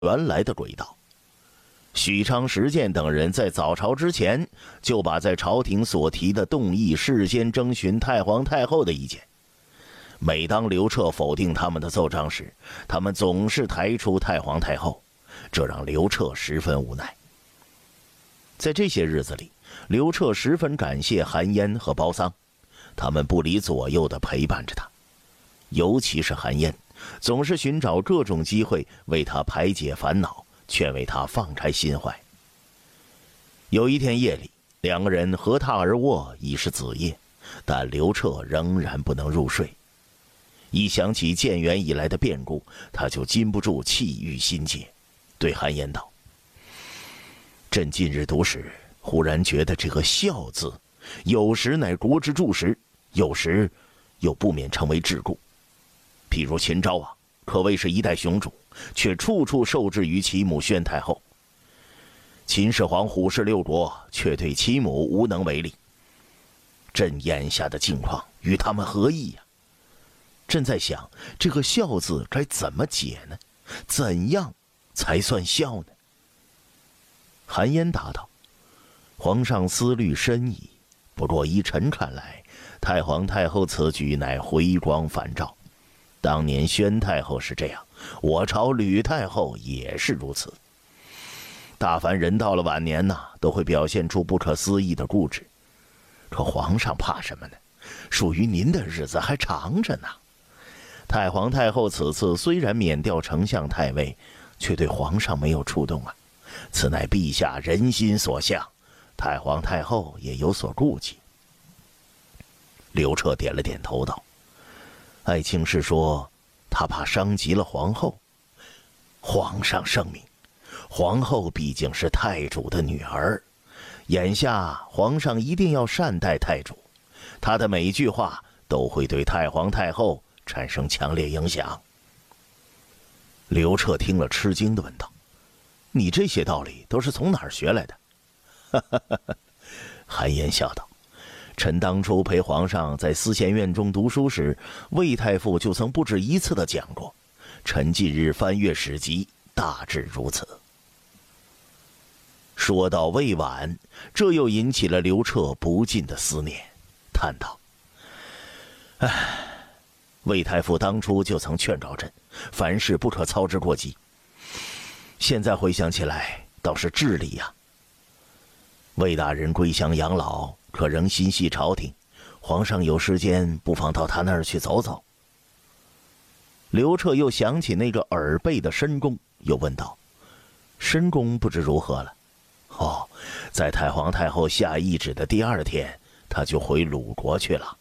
原来的轨道。许昌、石建等人在早朝之前就把在朝廷所提的动议事先征询太皇太后的意见。每当刘彻否定他们的奏章时，他们总是抬出太皇太后，这让刘彻十分无奈。在这些日子里，刘彻十分感谢韩嫣和包桑，他们不离左右地陪伴着他，尤其是韩嫣，总是寻找各种机会为他排解烦恼，劝慰他放开心怀。有一天夜里，两个人合榻而卧，已是子夜，但刘彻仍然不能入睡。一想起建元以来的变故，他就禁不住气郁心结，对韩嫣道：“朕近日读史，忽然觉得这个孝字，有时乃国之柱石，有时又不免成为桎梏。譬如秦昭啊，可谓是一代雄主，却处处受制于其母宣太后。秦始皇虎视六国，却对其母无能为力。朕眼下的境况与他们何异呀？朕在想，这个孝字该怎么解呢？怎样才算孝呢？”韩嫣答道：“皇上思虑深矣，不过依臣看来，太皇太后此举乃回光返照。当年宣太后是这样，我朝吕太后也是如此。大凡人到了晚年都会表现出不可思议的固执。可皇上怕什么呢？属于您的日子还长着呢。太皇太后此次虽然免掉丞相太尉，却对皇上没有触动啊，此乃陛下人心所向，太皇太后也有所顾忌。”刘彻点了点头道：“爱卿是说他怕伤及了皇后？皇上圣明，皇后毕竟是太主的女儿，眼下皇上一定要善待太主，他的每一句话都会对太皇太后产生强烈影响。”刘彻听了吃惊地问道：“你这些道理都是从哪儿学来的？”韩嫣笑道：“臣当初陪皇上在思贤院中读书时，魏太傅就曾不止一次地讲过，臣近日翻阅史籍，大致如此。”说到魏婉，这又引起了刘彻不尽的思念，叹道：“唉，魏太傅当初就曾劝告朕，凡事不可操之过急。现在回想起来，倒是至理呀。魏大人归乡养老，可仍心系朝廷，皇上有时间不妨到他那儿去走走。”刘彻又想起那个耳背的申公，又问道：“申公不知如何了？”“哦，在太皇太后下懿旨的第二天，他就回鲁国去了。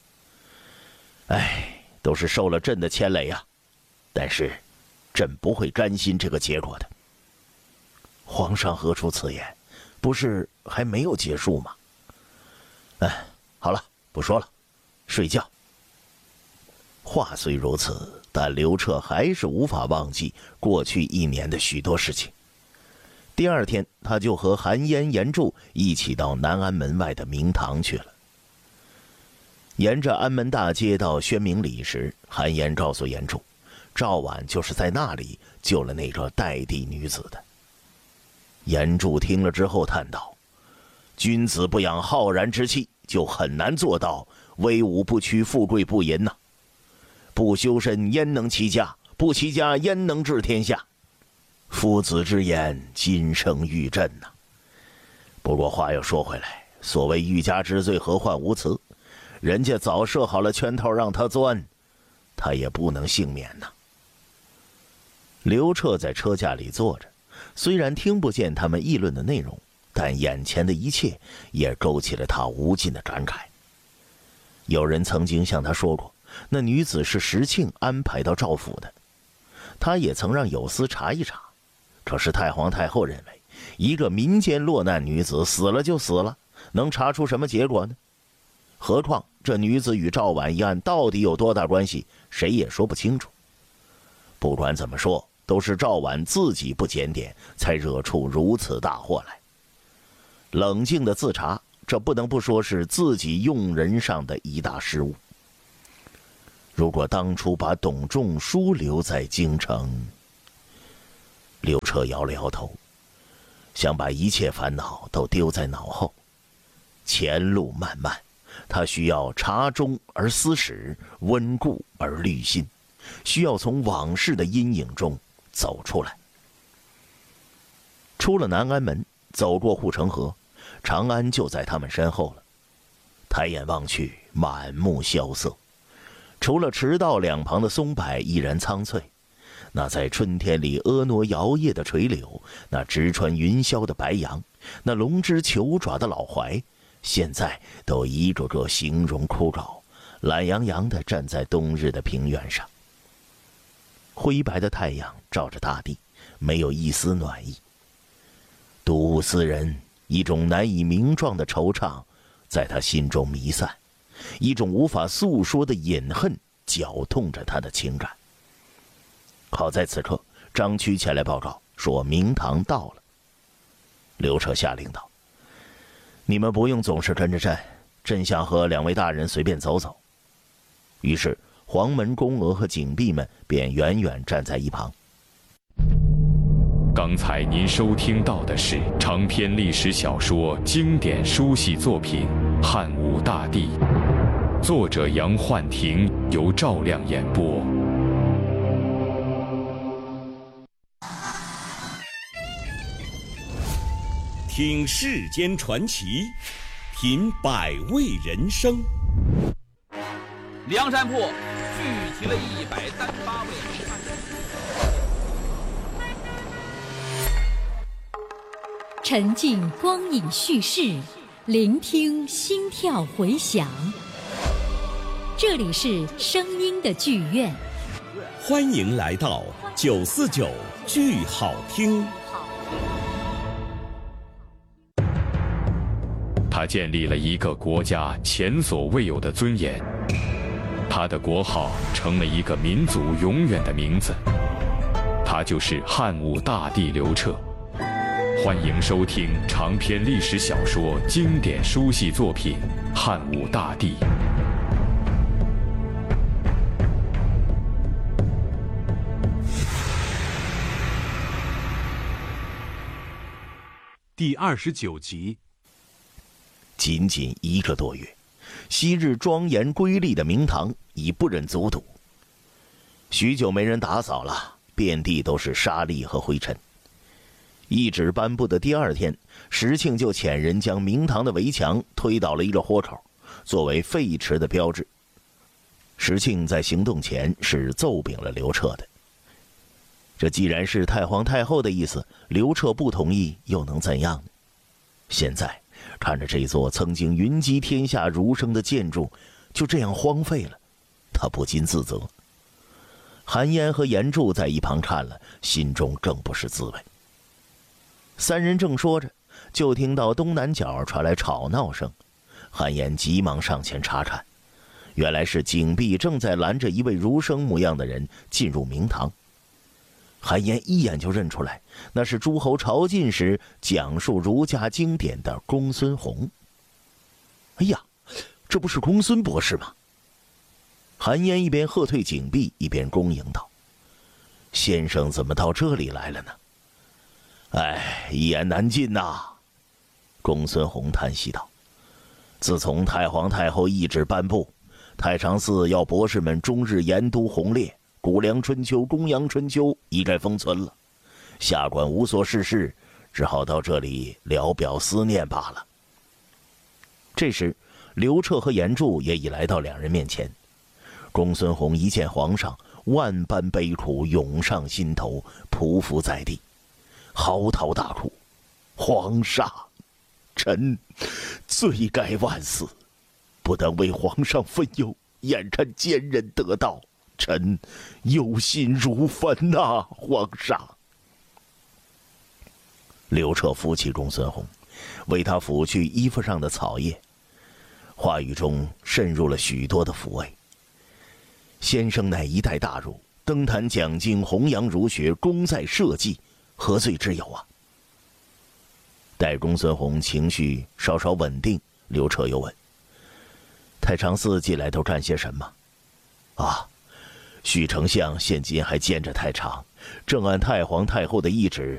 哎，都是受了朕的牵累呀，但是朕不会甘心这个结果的。”“皇上何出此言？不是还没有结束吗？”“哎，好了，不说了，睡觉。”话虽如此，但刘彻还是无法忘记过去一年的许多事情。第二天，他就和韩嫣、严柱一起到南安门外的明堂去了。沿着安门大街到宣明里时，韩嫣告诉严柱，赵婉就是在那里救了那个代地女子的。严柱听了之后叹道：“君子不养浩然之气，就很难做到威武不屈、富贵不淫呐。不修身，焉能齐家？不齐家，焉能治天下？夫子之言，今生遇朕呐。不过话又说回来，所谓欲加之罪，何患无辞？人家早设好了圈套让他钻，他也不能幸免呐。”刘彻在车架里坐着，虽然听不见他们议论的内容，但眼前的一切也勾起了他无尽的感慨。有人曾经向他说过，那女子是石庆安排到赵府的，他也曾让有司查一查。可是太皇太后认为，一个民间落难女子死了就死了，能查出什么结果呢？何况这女子与赵婉一案到底有多大关系，谁也说不清楚。不管怎么说，都是赵婉自己不检点，才惹出如此大祸来。冷静的自查，这不能不说是自己用人上的一大失误。如果当初把董仲舒留在京城， 彻摇了摇头，想把一切烦恼都丢在脑后。前路漫漫，他需要察中而思始，温故而虑新，需要从往事的阴影中走出来。出了南安门，走过护城河，长安就在他们身后了。抬眼望去，满目萧瑟，除了驰道两旁的松柏依然苍翠，那在春天里婀娜摇曳的垂柳，那直穿云霄的白杨，那龙之虬爪的老槐，现在都一个个形容枯槁，懒洋洋地站在冬日的平原上。灰白的太阳照着大地，没有一丝暖意。睹物思人，一种难以名状的惆怅在他心中弥散，一种无法诉说的隐恨绞痛着他的情感。好在此刻，张曲前来报告说明堂到了。刘彻下令道：“你们不用总是跟着朕，朕想和两位大人随便走走。”于是黄门宫娥和警婢们便远远站在一旁。 刚才您收听到的是长篇历史小说经典书系作品《汉武大帝》，作者杨焕庭，由赵亮演播。 听世间传奇，品百味人生。 梁山泊聚集了138位好汉。 沉浸光影叙事，聆听心跳回响。这里是声音的剧院， 欢迎来到949剧好听。 他建立了一个国家前所未有的尊严，他的国号成了一个民族永远的名字，他就是汉武大帝刘彻。欢迎收听长篇历史小说经典书系作品《汉武大帝》。 第29集。 仅仅1个多月，昔日庄严瑰丽的明堂已不忍卒睹，许久没人打扫了，遍地都是沙砾和灰尘。懿旨颁布的第2天，石庆就遣人将明堂的围墙推倒了一个豁口，作为废池的标志。石庆在行动前是奏禀了刘彻的。这既然是太皇太后的意思，刘彻不同意又能怎样呢？现在看着这座曾经云集天下儒生的建筑就这样荒废了，他不禁自责。韩嫣和严柱在一旁看了，心中更不是滋味。3人正说着，就听到东南角传来吵闹声。韩嫣急忙上前查看，原来是警婢正在拦着一位儒生模样的人进入明堂。韩嫣一眼就认出来，那是诸侯朝觐时讲述儒家经典的公孙弘。哎呀，这不是公孙博士吗？韩嫣一边喝退警婢，一边恭迎道：“先生怎么到这里来了呢？”“哎，一言难尽呐。”公孙弘叹息道：“自从太皇太后懿旨颁布，太常寺要博士们终日研读弘烈，古梁春秋、公羊春秋一概封存了，下官无所事事，只好到这里聊表思念罢了。”这时，刘彻和严柱也已来到2人面前。公孙弘一见皇上，万般悲苦涌上心头，匍匐在地，嚎啕大哭：“皇上，臣罪该万死，不但为皇上分忧，眼看奸人得道，臣忧心如焚呐！皇上。”刘彻扶起公孙弘，为他抚去衣服上的草叶，话语中渗入了许多的抚慰。先生乃一代大儒，登坛讲经，弘扬儒学，功在社稷，何罪之有啊？待公孙弘情绪稍稍稳定，刘彻又问：“太常寺近来都干些什么？”“啊，许丞相现今还兼着太常，正按太皇太后的懿旨